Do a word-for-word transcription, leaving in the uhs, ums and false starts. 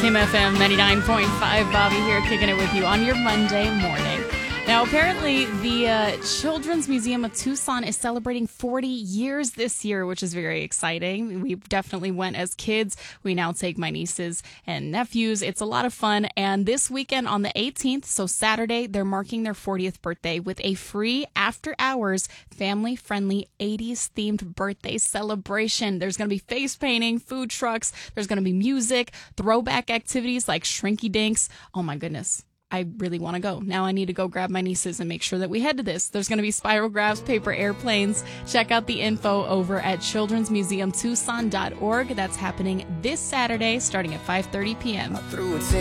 Kim F M ninety-nine point five. Bobby here, kicking it with you on your Monday morning. Now, apparently, the uh, Children's Museum of Tucson is celebrating forty years this year, which is very exciting. We definitely went as kids. We now take my nieces and nephews. It's a lot of fun. And this weekend on the eighteenth, so Saturday, they're marking their fortieth birthday with a free after-hours, family-friendly eighties-themed birthday celebration. There's going to be face painting, food trucks. There's going to be music, throwback activities like Shrinky Dinks. Oh, my goodness. I really want to go. Now I need to go grab my nieces and make sure that we head to this. There's going to be spirograph, paper airplanes. Check out the info over at children's museum tucson dot org. That's happening this Saturday starting at five thirty p.m.